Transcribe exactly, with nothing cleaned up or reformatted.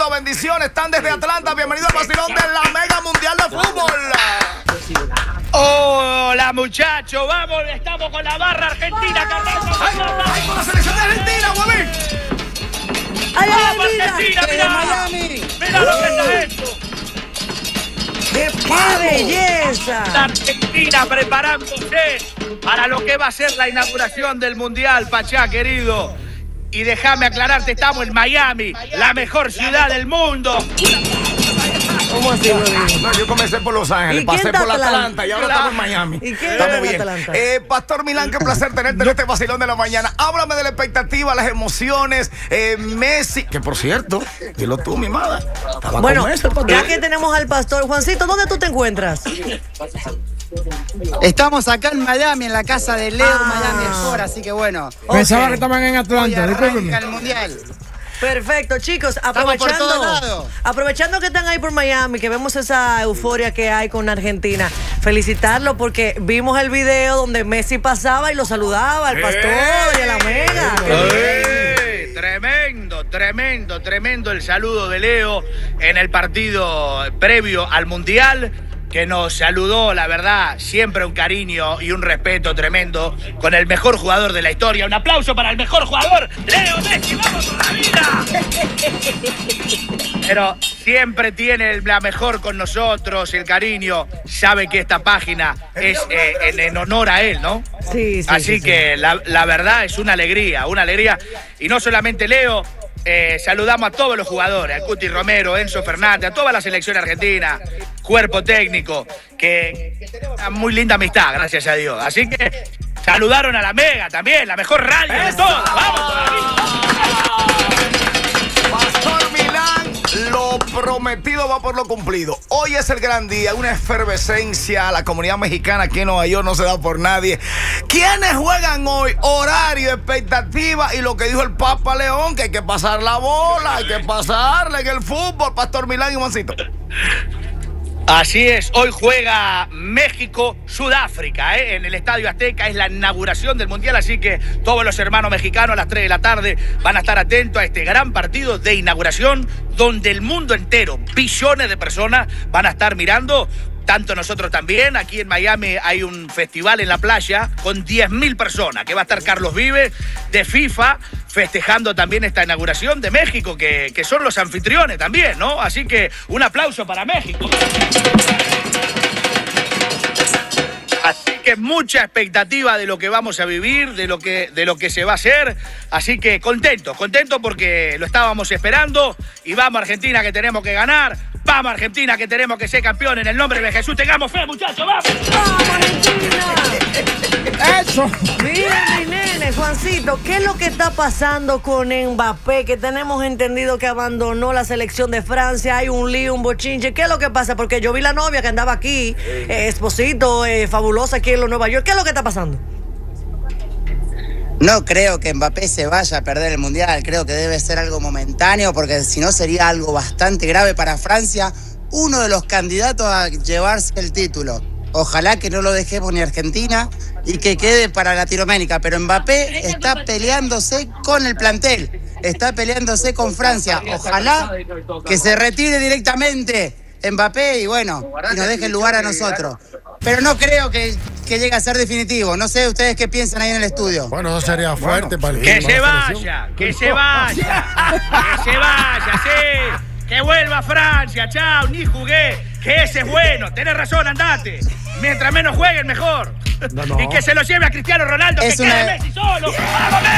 bendiciones. Están desde Atlanta. Bienvenido al vacilón de la Mega Mundial de Fútbol. Hola, muchachos. Vamos, estamos con la barra argentina. ¡Ay, ay, con la selección de Argentina, huevín! ¡Ay, ay, ¡Vamos, mira! Argentina, ¡De mira! Miami! ¡Mira lo que está esto! ¡Qué, qué belleza! La Argentina preparándose para lo que va a ser la inauguración del Mundial, Pachá, querido. Y déjame aclararte, estamos en Miami, la mejor ciudad del mundo. ¿Cómo así, huevín? No, yo comencé por Los Ángeles, ¿Y pasé quién por está Atlanta, Atlanta? y ahora estamos en Miami. ¿Y quién Estamos está bien. Atlanta? Eh, Pastor Milán, qué placer tenerte en este vacilón de la mañana. Háblame de la expectativa, las emociones. Eh, Messi, que por cierto, dilo tú, mi madre. Estaba Bueno, con Messi, el pastor. ya que tenemos al pastor Juancito, ¿dónde tú te encuentras? Estamos acá en Miami, en la casa de Leo Ah. Miami Sport, así que bueno. Pensaba Ok. que estaban en Hoy Atlanta, arranca discúlpenme. el Mundial. Perfecto, chicos, por aprovechando, todos lados. aprovechando que están ahí por Miami, que vemos esa euforia que hay con Argentina, felicitarlo porque vimos el video donde Messi pasaba y lo saludaba al pastor y a la Mega. ¡Eh! Tremendo, tremendo, tremendo el saludo de Leo en el partido previo al Mundial, que nos saludó, la verdad, siempre un cariño y un respeto tremendo con el mejor jugador de la historia. Un aplauso para el mejor jugador, Leo Messi, ¡vamos por la vida! Pero siempre tiene la mejor con nosotros, el cariño. Sabe que esta página es eh, en, en honor a él, ¿no? Sí, sí. Así sí, que la, la verdad es una alegría, una alegría. Y no solamente Leo, eh, saludamos a todos los jugadores, a Cuti Romero, Enzo Fernández, a toda la selección argentina, cuerpo técnico, que, que tenemos una muy linda amistad, gracias a Dios. Así que saludaron a la Mega también, la mejor radio de todos. ¡Vamos todavía! Pastor Milán, lo prometido va por lo cumplido. Hoy es el gran día, una efervescencia. La comunidad mexicana aquí en Nueva York no se da por nadie. ¿Quiénes juegan hoy? Horario, expectativa y lo que dijo el Papa León, que hay que pasar la bola, hay que pasarle en el fútbol. Pastor Milán y Juancito. Así es, hoy juega México-Sudáfrica, ¿eh? En el Estadio Azteca, es la inauguración del Mundial, así que todos los hermanos mexicanos a las tres de la tarde van a estar atentos a este gran partido de inauguración donde el mundo entero, billones de personas van a estar mirando. Tanto nosotros también, aquí en Miami hay un festival en la playa con diez mil personas, que va a estar Carlos Vive de FIFA festejando también esta inauguración de México, que, que son los anfitriones también, ¿no? Así que un aplauso para México. Así que mucha expectativa de lo que vamos a vivir, de lo que, de lo que se va a hacer. Así que contento, contento porque lo estábamos esperando. Y vamos, Argentina, que tenemos que ganar. Vamos, Argentina, que tenemos que ser campeón. En el nombre de Jesús, tengamos fe, muchachos. ¡Vamos! ¡Vamos, Argentina! Eso. Mira, mi nene, Juancito, ¿qué es lo que está pasando con Mbappé? Que tenemos entendido que abandonó la selección de Francia. Hay un lío, un bochinche. ¿Qué es lo que pasa? Porque yo vi la novia que andaba aquí, eh, Esposito, eh, fabulosa aquí en los Nueva York. ¿Qué es lo que está pasando? No creo que Mbappé se vaya a perder el Mundial, creo que debe ser algo momentáneo porque si no sería algo bastante grave para Francia, uno de los candidatos a llevarse el título. Ojalá que no lo dejemos ni Argentina y que quede para Latinoamérica, pero Mbappé está peleándose con el plantel, está peleándose con Francia. Ojalá que se retire directamente Mbappé y bueno, y nos deje el lugar a nosotros. Pero no creo que, que llegue a ser definitivo. No sé ustedes qué piensan ahí en el estudio. Bueno, eso sería fuerte para el Que equipo, se para la vaya, selección. que se vaya, que se vaya, sí. Que vuelva a Francia, chao, ni jugué. Que ese es bueno, tenés razón, andate. Mientras menos jueguen, mejor. No, no. Y que se lo lleve a Cristiano Ronaldo, Es que una- quede Messi solo. ¡Vamos, Messi!